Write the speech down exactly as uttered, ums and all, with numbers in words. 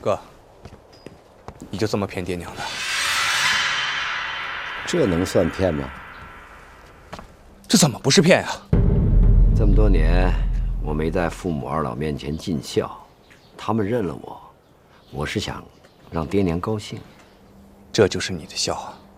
哥，你就这么骗爹娘的？ 这能算骗吗？ 这怎么不是骗呀？ 这么多年，我没在父母二老面前尽孝，他们认了我，我是想让爹娘高兴。 这就是你的孝啊！